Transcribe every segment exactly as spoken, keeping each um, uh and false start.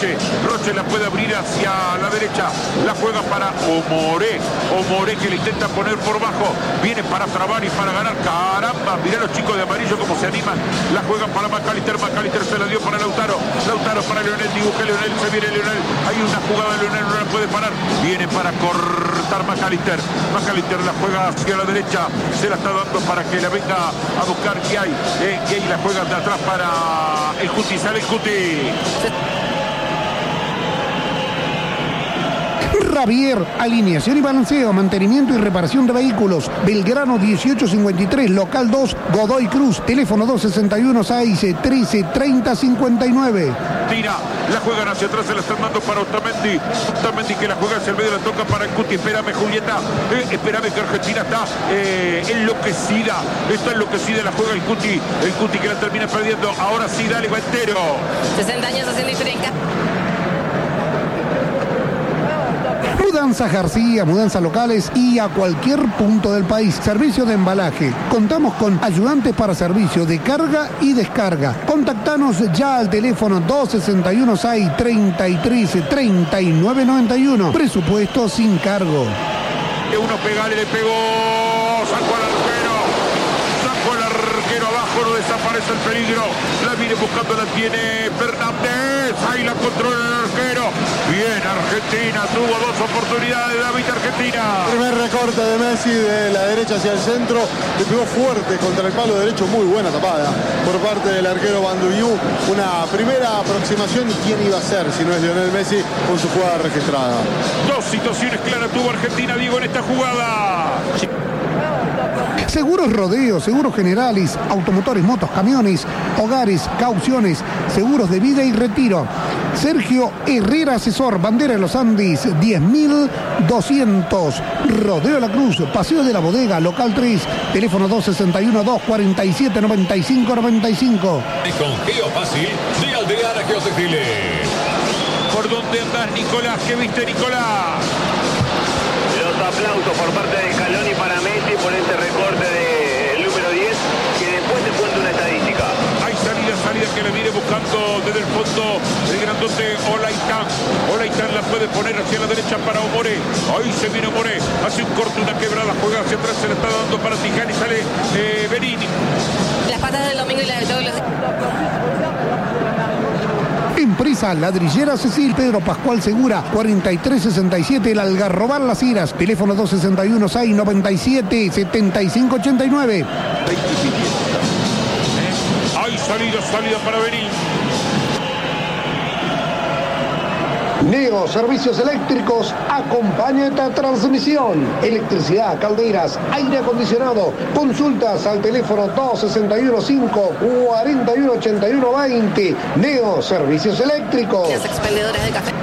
Roche. Roche la puede abrir hacia la derecha. La juega para Omoré. Omoré que le intenta poner por bajo. Viene para trabar y para ganar. Caramba, mirá los chicos de amarillo cómo se animan. La juegan para McAllister. McAllister se la dio para Lautaro. Lautaro para Leonel. Dibuje Leonel. Se viene Leonel. Hay una jugada de Leonel. No la puede parar. Viene para cortar McAllister. McAllister la juega hacia la derecha. Se la está dando para que la venga a buscar Gay. Eh, Gay la juega de atrás para el Cuti. Sale el Cuti. Ravier, alineación y balanceo, mantenimiento y reparación de vehículos. Belgrano dieciocho cincuenta y tres, local dos, Godoy Cruz, teléfono dos sesenta y uno, seis trece, treinta cincuenta y nueve. Tira, la juegan hacia atrás, se la están dando para Otamendi. Otamendi que la juega hacia el medio, la toca para el Cuti. Espérame, Julieta. Eh, espérame que Argentina está eh, enloquecida. Está enloquecida, la juega el Cuti. El Cuti que la termina perdiendo. Ahora sí, dale, va entero. sesenta años haciendo diferencia. Mudanzas García, mudanzas locales y a cualquier punto del país. Servicio de embalaje. Contamos con ayudantes para servicio de carga y descarga. Contactanos ya al teléfono dos sesenta y uno, seis treinta y tres, treinta y nueve noventa y uno. Presupuesto sin cargo. Uno pegale, le pegó. Sacó al arquero. Sacó al arquero abajo, no desaparece el peligro. La viene buscando, la tiene Fernández. Ahí la controla el arquero. Bien, Argentina tuvo dos oportunidades. David, Argentina. Primer recorte de Messi de la derecha hacia el centro. Le pegó fuerte contra el palo derecho. Muy buena tapada por parte del arquero Banduyú. Una primera aproximación. ¿Quién iba a ser si no es Lionel Messi con su jugada registrada? Dos situaciones claras tuvo Argentina, Diego, en esta jugada. Seguros Rodeo, Seguros Generales, automotores, motos, camiones, hogares, cauciones, seguros de vida y retiro. Sergio Herrera Asesor, Bandera de los Andes, diez mil doscientos. Rodeo La Cruz, Paseo de la Bodega, local tres, teléfono dos sesenta y uno, dos cuarenta y siete, noventa y cinco noventa y cinco. Y con Geo Fácil, de Aldeara Geotextiles. ¿Por dónde andás, Nicolás? ¿Qué viste, Nicolás? Los aplausos por parte de Scaloni para Messi por este recorte del número diez, que después te cuenta una estadística. Hay salida, salida que le viene buscando desde el fondo el grandote Olaitán. Olaitán la puede poner hacia la derecha para Omoré. Ahí se viene Omoré, hace un corte, una quebrada, juega hacia atrás, se le está dando para Tijani, sale eh, Berini. Las patas del domingo y las de todos los días. Empresa Ladrillera Cecil, Pedro Pascual Segura, cuarenta y tres sesenta y siete, El Algarrobal Las Heras, teléfono dos sesenta y uno, seis noventa y siete, setenta y cinco ochenta y nueve. Hay salida, salida para Berini. Neo Servicios Eléctricos acompaña esta transmisión. Electricidad, calderas, aire acondicionado. Consultas al teléfono dos sesenta y uno, cinco cuarenta y uno, ochenta y uno veinte. Neo Servicios Eléctricos. Las expendedoras de café.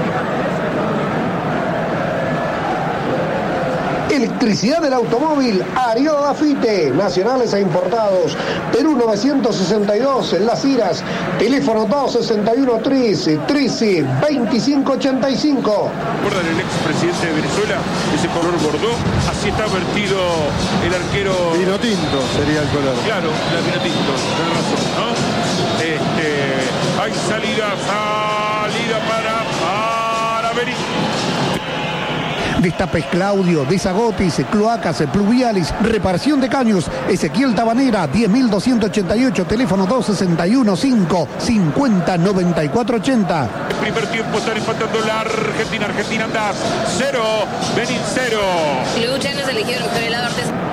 Electricidad del automóvil, Ariel Dafite, nacionales e importados. Perú novecientos sesenta y dos, Las Heras, teléfono dos sesenta y uno, trece, trece, veinticinco ochenta y cinco. ¿Recuerdan el expresidente de Venezuela? Ese color bordó, así está vertido el arquero. Vino tinto sería el color. Claro, la vino tinto, tenés razón, ¿no? Este, hay salida, salida para, para Berini. Destapes Claudio, desagotes, cloacas, pluviales, reparación de caños. Ezequiel Tabanera, diez mil doscientos ochenta y ocho, teléfono dos sesenta y uno, cinco cincuenta, noventa y cuatro ochenta. El primer tiempo están empatando la Argentina. Argentina anda cero, Benin cero. Luchanos eligieron por el lado artesanal.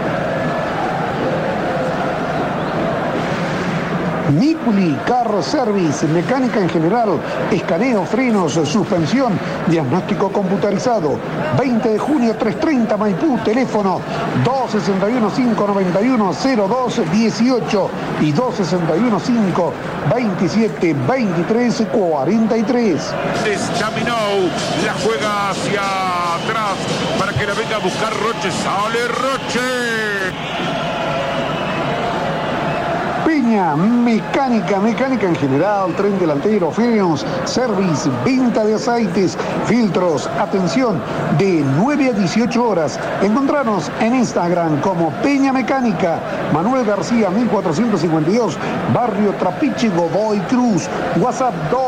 Niculi Car Service, mecánica en general, escaneo, frenos, suspensión, diagnóstico computarizado. veinte de junio, trescientos treinta Maipú, teléfono dos sesenta y uno, cinco noventa y uno, cero dos dieciocho y dos sesenta y uno, cinco veintisiete, veintitrés cuarenta y tres. Descaminó, la juega hacia atrás para que la venga a buscar Roche. Sale Roche. Peña, mecánica, mecánica en general, tren delantero, frenos, service, venta de aceites, filtros, atención, de nueve a dieciocho horas. Encontrarnos en Instagram como Peña Mecánica, Manuel García mil cuatrocientos cincuenta y dos, Barrio Trapiche, Godoy Cruz, WhatsApp dos.